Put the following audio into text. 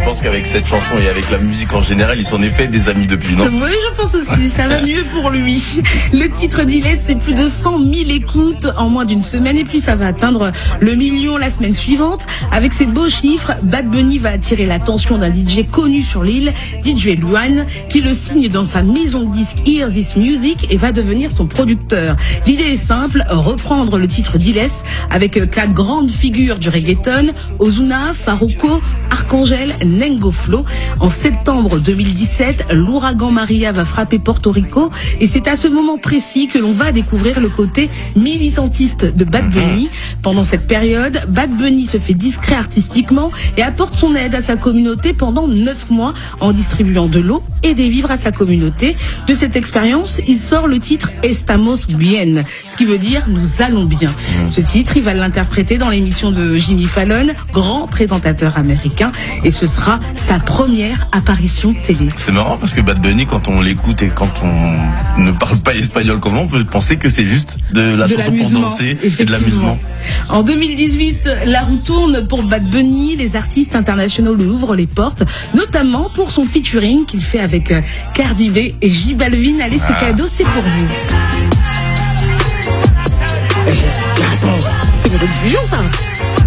pense qu'avec cette chanson et avec la musique en général, il s'en est fait des amis depuis, non? Oui, je pense aussi, ça va mieux pour lui. Le titre d'Illès, c'est plus de 100 000 écoutes en moins d'une semaine et puis ça va atteindre le million la semaine suivante. Avec ces beaux chiffres, Bad Bunny va attirer l'attention d'un DJ connu sur l'île, DJ Luan, qui le signe dans sa maison de disques Hear This Music et va devenir son producteur. L'idée est simple, reprendre le titre d'Illès avec 4 grandes figures du reggaeton, Ozuna, Farruko, Arcangel, Nengo Flow. En septembre 2017, l'ouragan Maria va frapper Porto Rico et c'est à ce moment précis que l'on va découvrir le côté militantiste de Bad Bunny. Pendant cette période, Bad Bunny se fait discret artistiquement et apporte son aide à sa communauté pendant 9 mois en distribuant de l'eau et des vivres à sa communauté. De cette expérience, il sort le titre Estamos Bien, ce qui veut dire nous allons bien. Ce titre, il va l'interpréter dans l'émission de Jimmy Fallon, grand présentateur américain, et ce sera sa première apparition télé. C'est marrant parce que Bad Bunny, quand on l'écoute et quand on ne parle pas espagnol comme on peut penser que c'est juste de la chanson pour danser et de l'amusement. En 2018, la roue tourne pour Bad Bunny. Les artistes internationaux lui ouvrent les portes, notamment pour son featuring qu'il fait avec Cardi B et J Balvin. Allez, c'est cadeau, c'est pour vous. Attends, c'est une rediffusion ça.